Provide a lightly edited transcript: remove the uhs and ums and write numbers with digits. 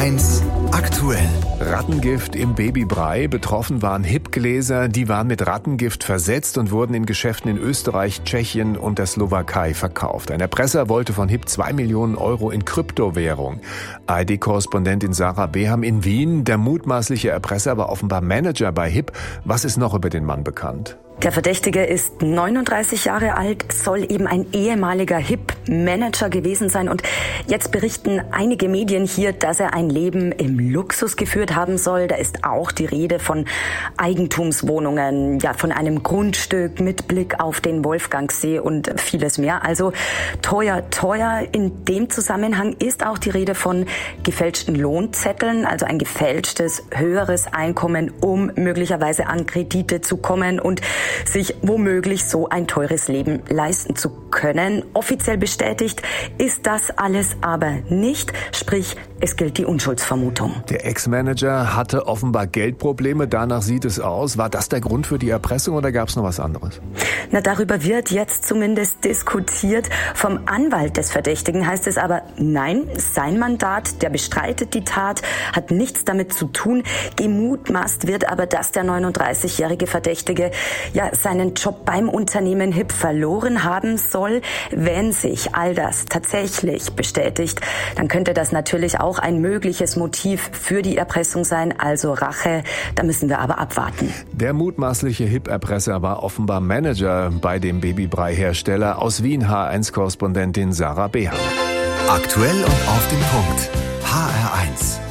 HR1 aktuell. Rattengift im Babybrei. Betroffen waren Hip-Gläser, die waren mit Rattengift versetzt und wurden in Geschäften in Österreich, Tschechien und der Slowakei verkauft. Ein Erpresser wollte von Hip 2 Millionen Euro in Kryptowährung. ARD-Korrespondentin Sarah Beham in Wien. Der mutmaßliche Erpresser war offenbar Manager bei Hip. Was ist noch über den Mann bekannt? Der Verdächtige ist 39 Jahre alt, soll eben ein ehemaliger Hip-Manager gewesen sein. Und jetzt berichten einige Medien hier, dass er ein Leben im Luxus geführt haben soll. Da ist auch die Rede von Eigentumswohnungen, ja, von einem Grundstück mit Blick auf den Wolfgangsee und vieles mehr. Also teuer. In dem Zusammenhang ist auch die Rede von gefälschten Lohnzetteln, also ein gefälschtes höheres Einkommen, um möglicherweise an Kredite zu kommen und sich womöglich so ein teures Leben leisten zu können. Offiziell bestätigt ist das alles aber nicht, sprich es gilt die Unschuldsvermutung. Der Ex-Manager hatte offenbar Geldprobleme, danach sieht es aus. War das der Grund für die Erpressung oder gab es noch was anderes? Darüber wird jetzt zumindest diskutiert. Vom Anwalt des Verdächtigen heißt es aber, nein, sein Mandat, der bestreitet die Tat, hat nichts damit zu tun. Gemutmaßt wird aber, dass der 39-jährige Verdächtige seinen Job beim Unternehmen Hip verloren haben soll. Wenn sich all das tatsächlich bestätigt, dann könnte das natürlich auch ein mögliches Motiv für die Erpressung sein, also Rache. Da müssen wir aber abwarten. Der mutmaßliche Hip-Erpresser war offenbar Manager bei dem Babybrei-Hersteller. Aus Wien HR1-Korrespondentin Sarah Beham. Aktuell und auf den Punkt. HR1.